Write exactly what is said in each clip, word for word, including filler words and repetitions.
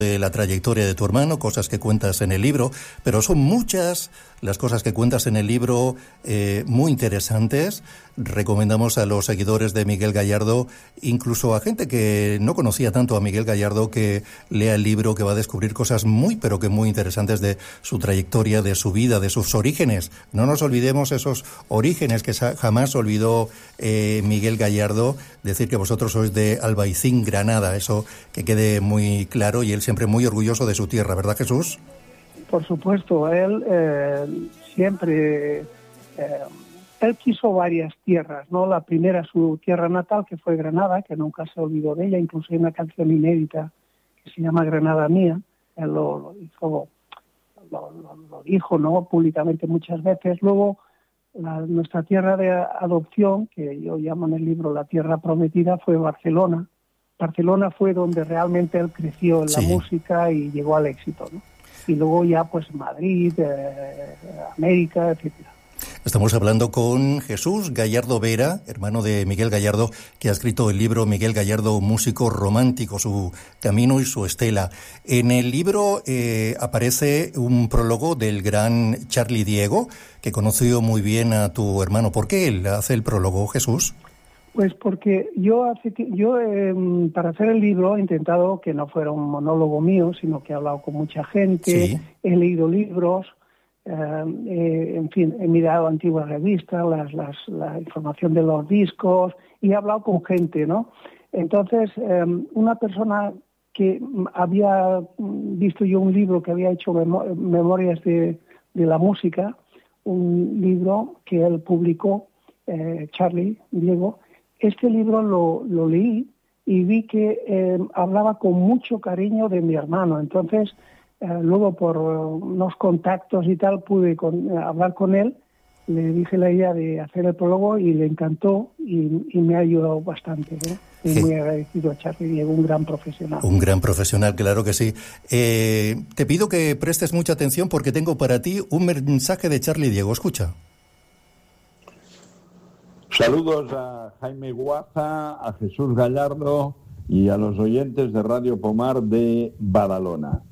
de la trayectoria de tu hermano, cosas que cuentas en el libro, pero son muchas las cosas que cuentas en el libro, eh, muy interesantes. Recomendamos a los seguidores de Miguel Gallardo, incluso a gente que no conocía tanto a Miguel Gallardo, que lea el libro, que va a descubrir cosas muy, pero que muy interesantes de su trayectoria, de su vida, de sus orígenes. No nos olvidemos esos orígenes que jamás olvidó eh, Miguel Gallardo, decir que vosotros sois de Albaicín, Granada, eso que quede muy claro, y él siempre muy orgulloso de su tierra, ¿verdad, Jesús? Por supuesto, él eh, siempre, eh, él quiso varias tierras, ¿no? La primera, su tierra natal, que fue Granada, que nunca se olvidó de ella, incluso hay una canción inédita que se llama Granada Mía, él lo, lo hizo, lo, lo, lo dijo, ¿no? Públicamente muchas veces. Luego, la, nuestra tierra de adopción, que yo llamo en el libro la tierra prometida, fue Barcelona. Barcelona fue donde realmente él creció en sí. la música y llegó al éxito, ¿no? Y luego ya pues Madrid, eh, América, etcétera. Estamos hablando con Jesús Gallardo Vera, hermano de Miguel Gallardo, que ha escrito el libro Miguel Gallardo, músico romántico, su camino y su estela. En el libro eh, aparece un prólogo del gran Charly Diego, que conoció muy bien a tu hermano. ¿Por qué él hace el prólogo, Jesús? Pues porque yo, hace, yo eh, para hacer el libro he intentado que no fuera un monólogo mío, sino que he hablado con mucha gente, sí. he leído libros, eh, eh, en fin, he mirado antiguas revistas, las, las, la información de los discos, y he hablado con gente, ¿no? Entonces, eh, una persona que había visto yo un libro que había hecho memo- Memorias de, de la Música, un libro que él publicó, eh, Charly Diego. Este libro lo, lo leí y vi que eh, hablaba con mucho cariño de mi hermano. Entonces, eh, luego por unos contactos y tal, pude con, eh, hablar con él. Le dije la idea de hacer el prólogo y le encantó y, y me ha ayudado bastante, ¿eh? Y sí. Muy agradecido a Charly Diego, un gran profesional. Un gran profesional, claro que sí. Eh, te pido que prestes mucha atención porque tengo para ti un mensaje de Charly Diego. Escucha. Saludos a Jaime Guaza, a Jesús Gallardo y a los oyentes de Radio Pomar de Badalona.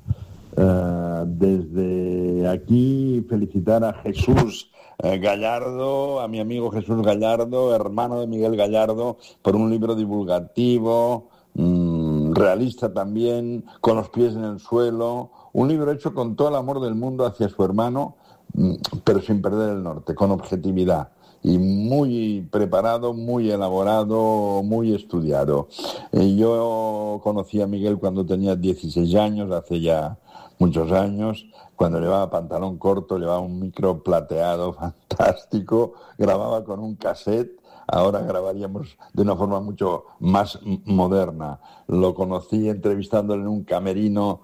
Uh, desde aquí felicitar a Jesús uh, Gallardo, a mi amigo Jesús Gallardo, hermano de Miguel Gallardo, por un libro divulgativo, mmm, realista también, con los pies en el suelo, un libro hecho con todo el amor del mundo hacia su hermano, mmm, pero sin perder el norte, con objetividad. Y muy preparado, muy elaborado, muy estudiado. Eh, yo conocí a Miguel cuando tenía dieciséis años, hace ya muchos años, cuando llevaba pantalón corto, llevaba un micro plateado fantástico, grababa con un cassette. Ahora grabaríamos de una forma mucho más moderna. Lo conocí entrevistándole en un camerino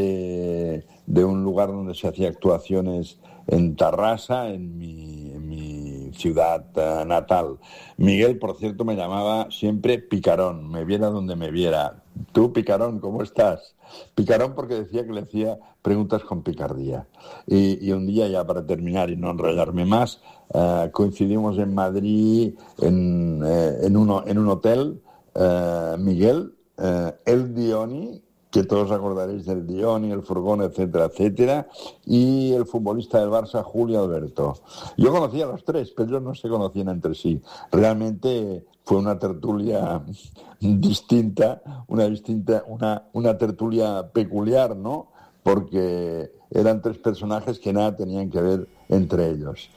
de, de un lugar donde se hacía actuaciones en Tarrasa, en mi, en mi ciudad uh, natal. Miguel, por cierto, me llamaba siempre Picarón, me viera donde me viera. Tú, Picarón, ¿cómo estás? Picarón porque decía que le hacía preguntas con picardía. Y, y un día, ya para terminar y no enrollarme más, uh, coincidimos en Madrid en, eh, en, uno, en un hotel, uh, Miguel, uh, el Dioni, que todos acordaréis del Dioni, el furgón, etcétera, etcétera, y el futbolista del Barça, Julio Alberto. Yo conocía a los tres, pero ellos no se conocían entre sí. Realmente fue una tertulia distinta, una distinta, una, una tertulia peculiar, ¿no? Porque eran tres personajes que nada tenían que ver entre ellos.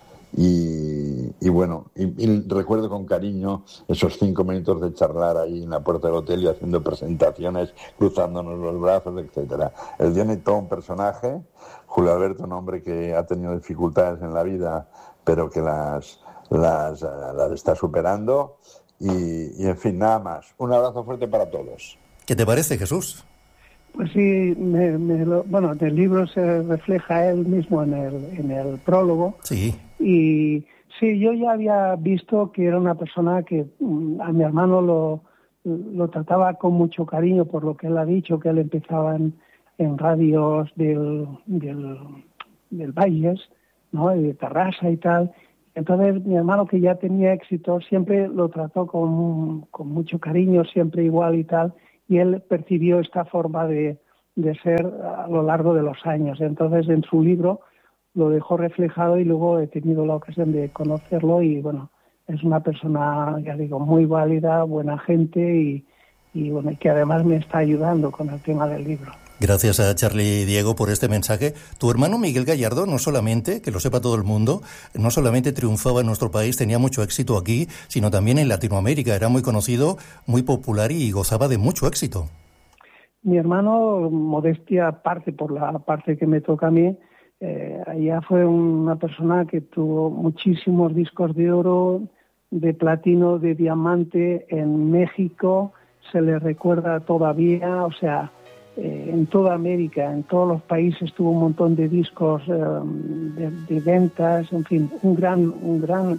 Y, y bueno, y, y recuerdo con cariño esos cinco minutos de charlar ahí en la puerta del hotel y haciendo presentaciones, cruzándonos los brazos, etcétera. El Dione, todo un personaje. Julio Alberto, un hombre que ha tenido dificultades en la vida, pero que las, las, las está superando. Y, y en fin, nada más. Un abrazo fuerte para todos. ¿Qué te parece, Jesús? Pues sí, me, me lo, bueno, del libro se refleja él mismo en el, en el prólogo. Sí. Y sí, yo ya había visto que era una persona que a mi hermano lo, lo trataba con mucho cariño por lo que él ha dicho, que él empezaba en, en radios del, del, del Valles, ¿no? Y de Tarrasa y tal. Entonces mi hermano, que ya tenía éxito, siempre lo trató con, con mucho cariño, siempre igual y tal. Y él percibió esta forma de, de ser a lo largo de los años. Entonces, en su libro lo dejó reflejado y luego he tenido la ocasión de conocerlo y, bueno, es una persona, ya digo, muy válida, buena gente y, y bueno, que además me está ayudando con el tema del libro. Gracias a Charly y Diego por este mensaje. Tu hermano Miguel Gallardo, no solamente, que lo sepa todo el mundo, no solamente triunfaba en nuestro país, tenía mucho éxito aquí, sino también en Latinoamérica. Era muy conocido, muy popular y gozaba de mucho éxito. Mi hermano, modestia aparte, por la parte que me toca a mí, eh, ella fue una persona que tuvo muchísimos discos de oro, de platino, de diamante en México, se le recuerda todavía, o sea, eh, en toda América, en todos los países tuvo un montón de discos eh, de, de ventas, en fin, un gran, un gran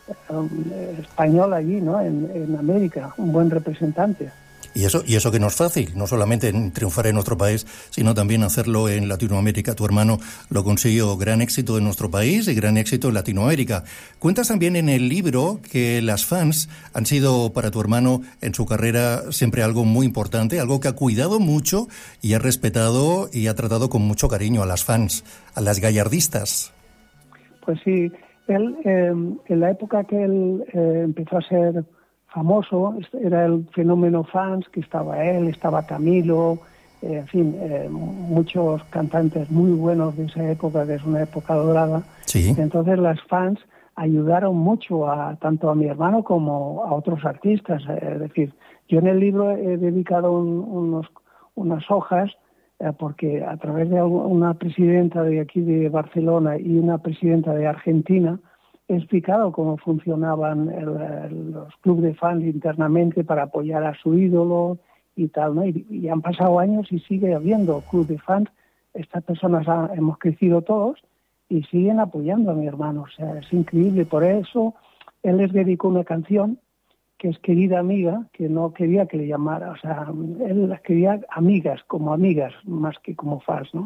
eh, español allí, ¿no? En, en América, un buen representante. Y eso, y eso que no es fácil, no solamente en triunfar en nuestro país, sino también hacerlo en Latinoamérica. Tu hermano lo consiguió, gran éxito en nuestro país y gran éxito en Latinoamérica. Cuentas también en el libro que las fans han sido para tu hermano en su carrera siempre algo muy importante, algo que ha cuidado mucho y ha respetado y ha tratado con mucho cariño a las fans, a las gallardistas. Pues sí, él, eh, en la época que él eh, empezó a ser famoso, era el fenómeno fans, que estaba él, estaba Camilo, eh, en fin, eh, muchos cantantes muy buenos de esa época, que es una época dorada. Sí. Entonces las fans ayudaron mucho a tanto a mi hermano como a otros artistas. Es decir, yo en el libro he dedicado un, unos, unas hojas eh, porque a través de una presidenta de aquí de Barcelona y una presidenta de Argentina he explicado cómo funcionaban el, el, los clubes de fans internamente para apoyar a su ídolo y tal, ¿no? Y, y han pasado años y sigue habiendo club de fans. Estas personas ha, hemos crecido todos y siguen apoyando a mi hermano. O sea, es increíble. Por eso él les dedicó una canción que es Querida Amiga, que no quería que le llamara, o sea, él las quería amigas, como amigas, más que como fans, ¿no?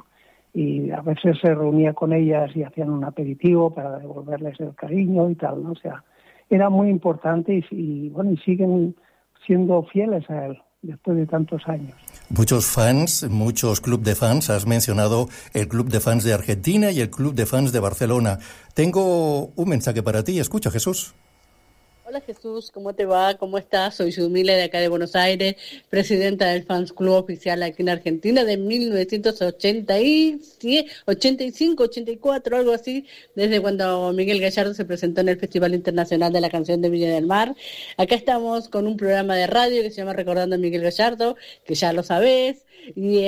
Y a veces se reunía con ellas y hacían un aperitivo para devolverles el cariño y tal, ¿no? O sea, era muy importante y, y bueno, y siguen siendo fieles a él después de tantos años. Muchos fans, muchos club de fans, has mencionado el club de fans de Argentina y el club de fans de Barcelona. Tengo un mensaje para ti, escucha, Jesús. Hola Jesús, ¿cómo te va? ¿Cómo estás? Soy Yumila de acá de Buenos Aires, presidenta del Fans Club oficial aquí en Argentina de mil novecientos ochenta y cinco, ochenta y cuatro, algo así, desde cuando Miguel Gallardo se presentó en el Festival Internacional de la Canción de Viña del Mar. Acá estamos con un programa de radio que se llama Recordando a Miguel Gallardo, que ya lo sabés, y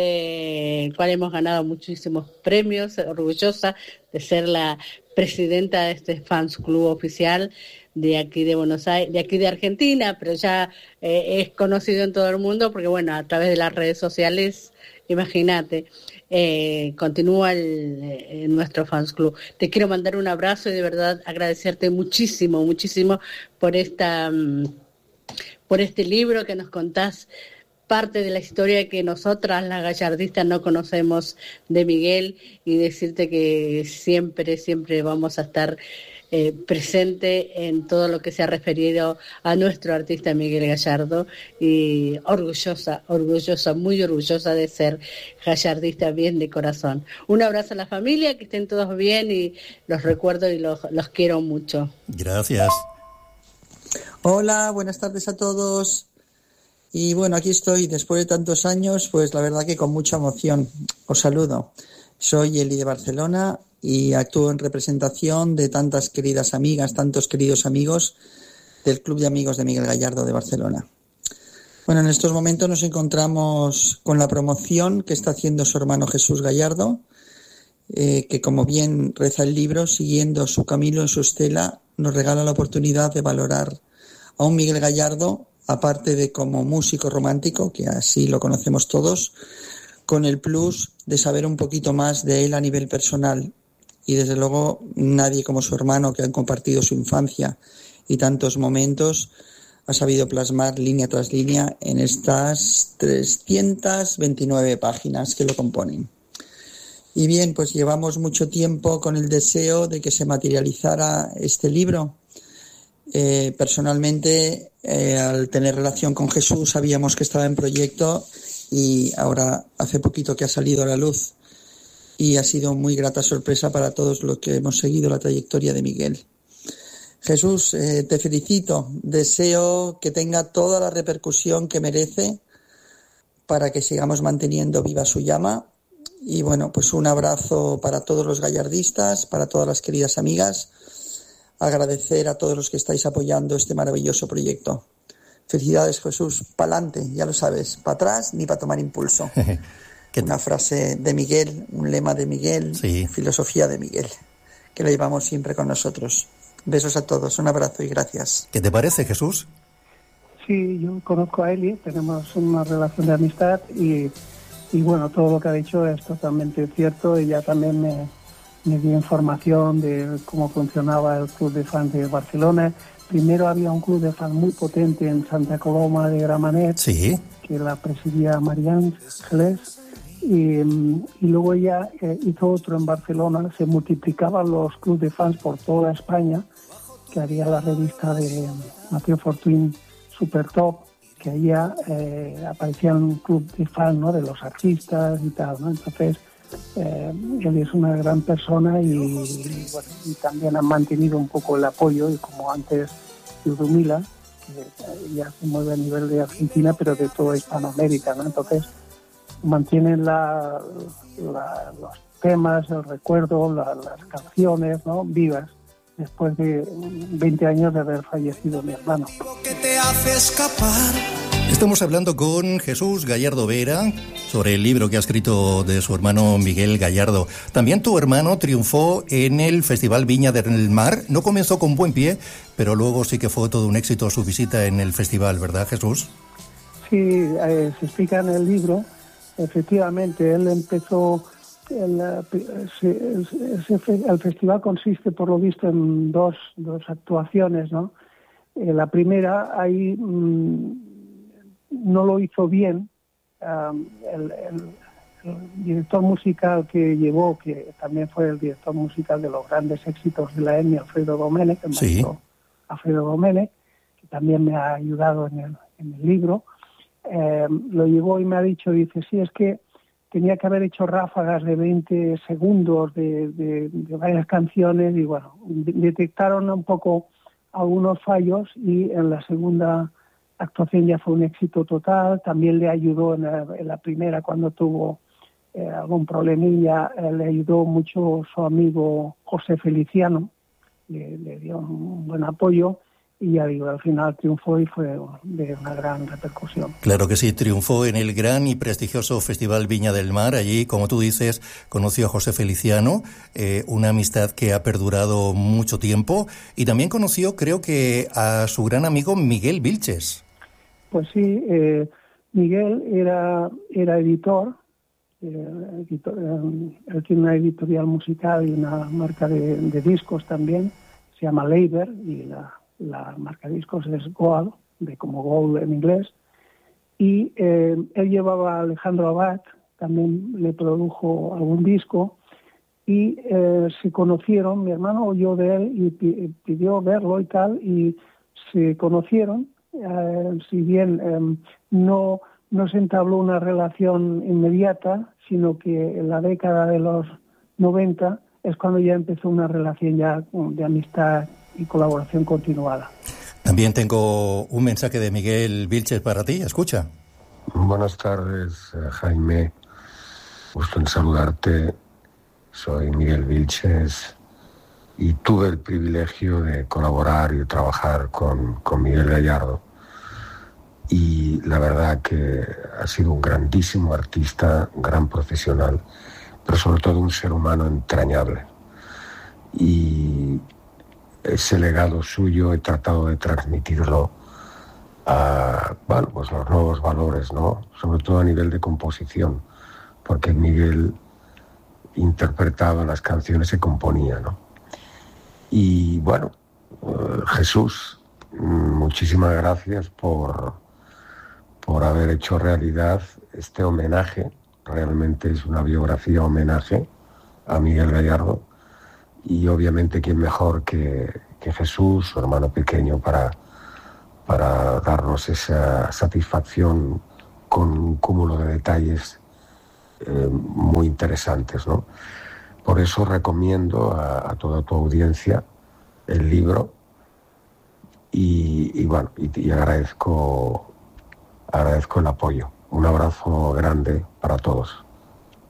este, el cual hemos ganado muchísimos premios, orgullosa de ser la presidenta de este Fans Club oficial de aquí de Buenos Aires, de aquí de Argentina, pero ya eh, es conocido en todo el mundo porque, bueno, a través de las redes sociales, imagínate, eh, continúa el, eh, nuestro Fans Club. Te quiero mandar un abrazo y de verdad agradecerte muchísimo, muchísimo por esta, um, por este libro que nos contás parte de la historia que nosotras, las gallardistas, no conocemos de Miguel, y decirte que siempre, siempre vamos a estar Eh, presente en todo lo que se ha referido a nuestro artista Miguel Gallardo, y orgullosa, orgullosa, muy orgullosa de ser gallardista bien de corazón. Un abrazo a la familia, que estén todos bien y los recuerdo y los, los quiero mucho. Gracias. Hola, buenas tardes a todos. Y bueno, aquí estoy después de tantos años, pues la verdad que con mucha emoción. Os saludo. Soy Eli de Barcelona y actúo en representación de tantas queridas amigas, tantos queridos amigos del Club de Amigos de Miguel Gallardo de Barcelona. Bueno, en estos momentos nos encontramos con la promoción que está haciendo su hermano Jesús Gallardo, eh, que como bien reza el libro, siguiendo su camino en su estela, nos regala la oportunidad de valorar a un Miguel Gallardo, aparte de como músico romántico, que así lo conocemos todos, con el plus de saber un poquito más de él a nivel personal. Y desde luego nadie como su hermano, que han compartido su infancia y tantos momentos, ha sabido plasmar línea tras línea en estas trescientas veintinueve páginas que lo componen. Y bien, pues llevamos mucho tiempo con el deseo de que se materializara este libro. Eh, personalmente, eh, al tener relación con Jesús, sabíamos que estaba en proyecto y ahora hace poquito que ha salido a la luz y ha sido muy grata sorpresa para todos los que hemos seguido la trayectoria de Miguel. Jesús, eh, te felicito, deseo que tenga toda la repercusión que merece para que sigamos manteniendo viva su llama. Y bueno, pues un abrazo para todos los gallardistas, para todas las queridas amigas. Agradecer a todos los que estáis apoyando este maravilloso proyecto. Felicidades, Jesús. Pa'lante, ya lo sabes. Para atrás ni para tomar impulso. Una frase de Miguel, un lema de Miguel, sí. Filosofía de Miguel, que lo llevamos siempre con nosotros. Besos a todos, un abrazo y gracias. ¿Qué te parece, Jesús? Sí, yo conozco a Eli, tenemos una relación de amistad y, y bueno, todo lo que ha dicho es totalmente cierto. Ella también me... me dio información de cómo funcionaba el club de fans de Barcelona. Primero había un club de fans muy potente en Santa Coloma de Gramenet, sí, que la presidía Marián Ángeles, y, y luego ella eh, hizo otro en Barcelona. Se multiplicaban los clubes de fans por toda España, que había la revista de Mateo Fortuyn Super Top, que allá eh, aparecía un club de fans, ¿no?, de los artistas y tal, ¿no? Entonces, Eh, él es una gran persona y, y, bueno, y también han mantenido un poco el apoyo, y como antes Yudumila, que ya se mueve a nivel de Argentina pero de toda Hispanoamérica, ¿no? Entonces mantienen la, la, los temas, el recuerdo, la, las canciones, ¿no?, vivas después de veinte años de haber fallecido mi hermano. ¿Qué te hace escapar? Estamos hablando con Jesús Gallardo Vera sobre el libro que ha escrito de su hermano Miguel Gallardo. También tu hermano triunfó en el Festival Viña del Mar. No comenzó con buen pie, pero luego sí que fue todo un éxito su visita en el festival, ¿verdad, Jesús? Sí, eh, se explica en el libro. Efectivamente, él empezó... El, el, el festival consiste, por lo visto, en dos, dos actuaciones, ¿no? Eh, la primera, ahí... Mmm, no lo hizo bien. Um, el, el, el director musical que llevó, que también fue el director musical de los grandes éxitos de la EMI, Alfredo Domenech, el sí. maestro Alfredo Domenech, que también me ha ayudado en el, en el libro, eh, lo llevó y me ha dicho, dice, sí, es que tenía que haber hecho ráfagas de veinte segundos de, de, de varias canciones, y bueno, detectaron un poco algunos fallos, y en la segunda actuación ya fue un éxito total. También le ayudó en la, en la primera, cuando tuvo eh, algún problemilla, eh, le ayudó mucho su amigo José Feliciano, le, le dio un buen apoyo, y ya digo, al final triunfó y fue de una gran repercusión. Claro que sí, triunfó en el gran y prestigioso Festival Viña del Mar. Allí, como tú dices, conoció a José Feliciano, eh, una amistad que ha perdurado mucho tiempo, y también conoció, creo que, a su gran amigo Miguel Vilches. Pues sí, eh, Miguel era, era editor, eh, editor eh, él tiene una editorial musical y una marca de, de discos también, se llama Leiber, y la, la marca de discos es Gold, de como Gold en inglés, y eh, él llevaba a Alejandro Abad, también le produjo algún disco, y eh, se conocieron. Mi hermano oyó de él y pidió verlo y tal, y se conocieron. Uh, si bien um, no, no se entabló una relación inmediata, sino que en la década de los noventa es cuando ya empezó una relación ya de amistad y colaboración continuada. También tengo un mensaje de Miguel Vilches para ti, escucha. Buenas tardes, Jaime. Gusto en saludarte. Soy Miguel Vilches y tuve el privilegio de colaborar y de trabajar con, con Miguel Gallardo. Y la verdad que ha sido un grandísimo artista, un gran profesional, pero sobre todo un ser humano entrañable. Y ese legado suyo he tratado de transmitirlo a, bueno, pues los nuevos valores, ¿no? Sobre todo a nivel de composición, porque Miguel interpretaba las canciones que componía, ¿no? Y bueno, uh, Jesús, muchísimas gracias por... por haber hecho realidad este homenaje. Realmente es una biografía homenaje a Miguel Gallardo, y obviamente quién mejor que, que Jesús, su hermano pequeño, para, para darnos esa satisfacción con un cúmulo de detalles eh, muy interesantes, ¿no? Por eso recomiendo a, a toda tu audiencia el libro y, y bueno, y, y agradezco, agradezco el apoyo. Un abrazo grande para todos.